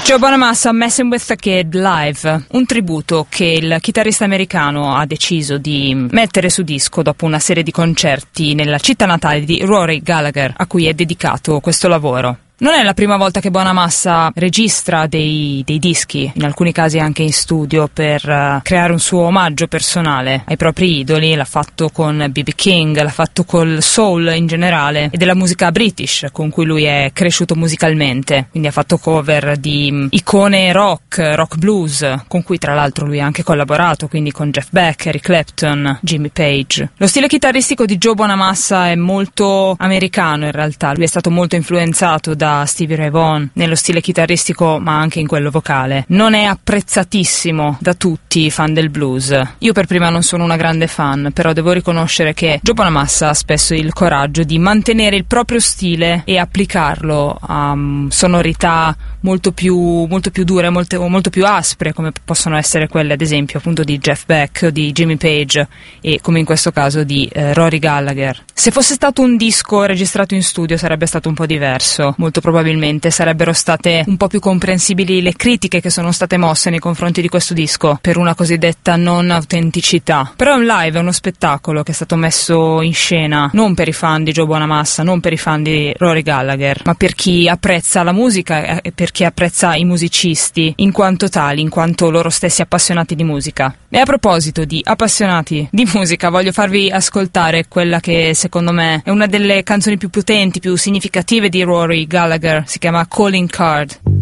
Joe Bonamassa, Messing with the Kid Live, un tributo che il chitarrista americano ha deciso di mettere su disco dopo una serie di concerti nella città natale di Rory Gallagher, a cui è dedicato questo lavoro. Non è la prima volta che Bonamassa registra dei dischi, in alcuni casi anche in studio, per creare un suo omaggio personale ai propri idoli. L'ha fatto con B.B. King, l'ha fatto col soul in generale e della musica british con cui lui è cresciuto musicalmente. Quindi ha fatto cover di icone rock blues, con cui tra l'altro lui ha anche collaborato, quindi con Jeff Beck, Eric Clapton, Jimmy Page. Lo stile chitarristico di Joe Bonamassa è molto americano in realtà, lui è stato molto influenzato da Stevie Ray Vaughan nello stile chitarristico ma anche in quello vocale. Non è apprezzatissimo da tutti i fan del blues. Io per prima non sono una grande fan, però devo riconoscere che Joe Bonamassa ha spesso il coraggio di mantenere il proprio stile e applicarlo a sonorità molto più dure, molto più aspre, come possono essere quelle ad esempio appunto di Jeff Beck o di Jimmy Page, e come in questo caso di Rory Gallagher. Se fosse stato un disco registrato in studio sarebbe stato un po' diverso, molto probabilmente sarebbero state un po' più comprensibili le critiche che sono state mosse nei confronti di questo disco per una cosiddetta non autenticità. Però è un live, è uno spettacolo che è stato messo in scena non per i fan di Joe Bonamassa, non per i fan di Rory Gallagher, ma per chi apprezza la musica e per chi apprezza i musicisti in quanto tali, in quanto loro stessi appassionati di musica. E a proposito di appassionati di musica, voglio farvi ascoltare quella che secondo me è una delle canzoni più potenti, più significative di Rory Gallagher. Si chiama Calling Card.